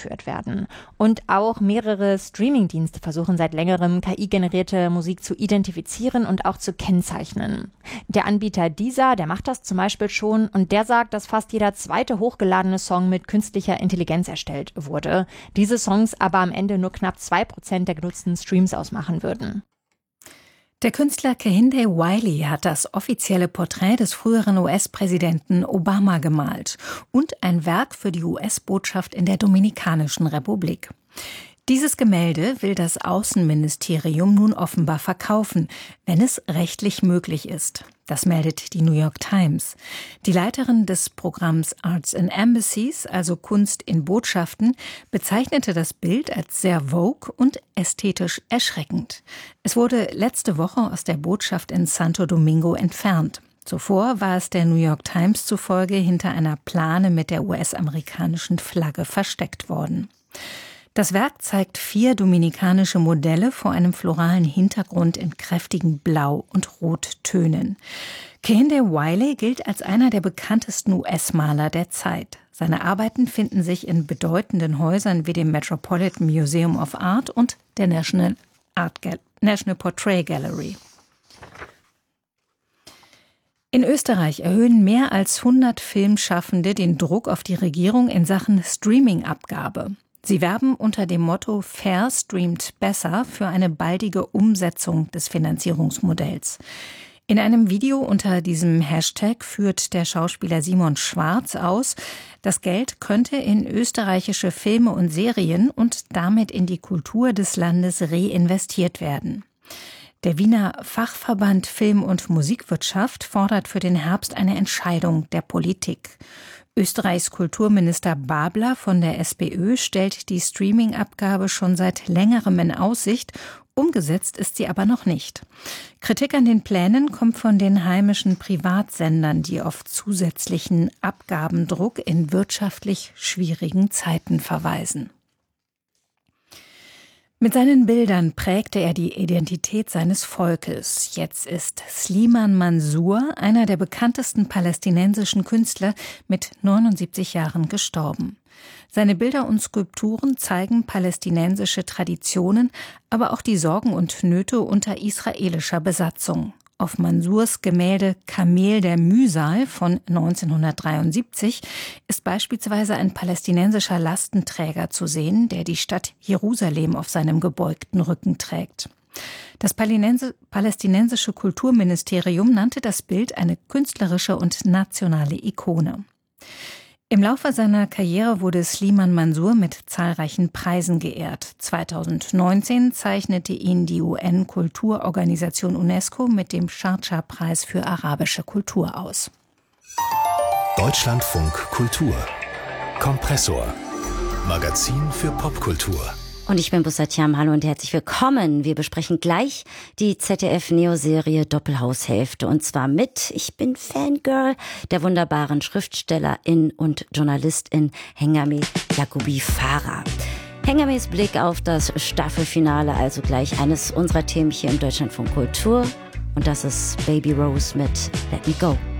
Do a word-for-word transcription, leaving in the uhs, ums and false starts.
eingeführt werden. Und auch mehrere Streaming-Dienste versuchen seit längerem, K I-generierte Musik zu identifizieren und auch zu kennzeichnen. Der Anbieter Deezer, der macht das zum Beispiel schon und der sagt, dass fast jeder zweite hochgeladene Song mit künstlicher Intelligenz erstellt wurde. Diese Songs aber am Ende nur knapp zwei Prozent der genutzten Streams ausmachen würden. Der Künstler Kehinde Wiley hat das offizielle Porträt des früheren U S-Präsidenten Obama gemalt und ein Werk für die U S-Botschaft in der Dominikanischen Republik. Dieses Gemälde will das Außenministerium nun offenbar verkaufen, wenn es rechtlich möglich ist. Das meldet die New York Times. Die Leiterin des Programms Arts in Embassies, also Kunst in Botschaften, bezeichnete das Bild als sehr vogue und ästhetisch erschreckend. Es wurde letzte Woche aus der Botschaft in Santo Domingo entfernt. Zuvor war es der New York Times zufolge hinter einer Plane mit der U S-amerikanischen Flagge versteckt worden. Das Werk zeigt vier dominikanische Modelle vor einem floralen Hintergrund in kräftigen Blau- und Rottönen. Kehinde Wiley gilt als einer der bekanntesten U S-Maler der Zeit. Seine Arbeiten finden sich in bedeutenden Häusern wie dem Metropolitan Museum of Art und der National, Art Gal- National Portrait Gallery. In Österreich erhöhen mehr als hundert Filmschaffende den Druck auf die Regierung in Sachen Streaming-Abgabe. Sie werben unter dem Motto Fair streamt besser für eine baldige Umsetzung des Finanzierungsmodells. In einem Video unter diesem Hashtag führt der Schauspieler Simon Schwarz aus, das Geld könnte in österreichische Filme und Serien und damit in die Kultur des Landes reinvestiert werden. Der Wiener Fachverband Film- und Musikwirtschaft fordert für den Herbst eine Entscheidung der Politik. Österreichs Kulturminister Babler von der SPÖ stellt die Streaming-Abgabe schon seit längerem in Aussicht, umgesetzt ist sie aber noch nicht. Kritik an den Plänen kommt von den heimischen Privatsendern, die auf zusätzlichen Abgabendruck in wirtschaftlich schwierigen Zeiten verweisen. Mit seinen Bildern prägte er die Identität seines Volkes. Jetzt ist Slimane Mansour, einer der bekanntesten palästinensischen Künstler, mit neunundsiebzig Jahren gestorben. Seine Bilder und Skulpturen zeigen palästinensische Traditionen, aber auch die Sorgen und Nöte unter israelischer Besatzung. Auf Mansours Gemälde Kamel der Mühsal von neunzehnhundertdreiundsiebzig ist beispielsweise ein palästinensischer Lastenträger zu sehen, der die Stadt Jerusalem auf seinem gebeugten Rücken trägt. Das palästinensische Kulturministerium nannte das Bild eine künstlerische und nationale Ikone. Im Laufe seiner Karriere wurde Slimane Mansour mit zahlreichen Preisen geehrt. zweitausendneunzehn zeichnete ihn die U N-Kulturorganisation UNESCO mit dem Schardscha-Preis für arabische Kultur aus. Deutschlandfunk Kultur. Kompressor. Magazin für Popkultur. Und ich bin Bussatiam, hallo und herzlich willkommen. Wir besprechen gleich die Z D F-Neo-Serie Doppelhaushälfte. Und zwar mit, ich bin Fangirl, der wunderbaren Schriftstellerin und Journalistin Hengame Yacoubi Farah. Hengames Blick auf das Staffelfinale, also gleich eines unserer Themen hier im Deutschlandfunk Kultur. Und das ist Baby Rose mit Let Me Go.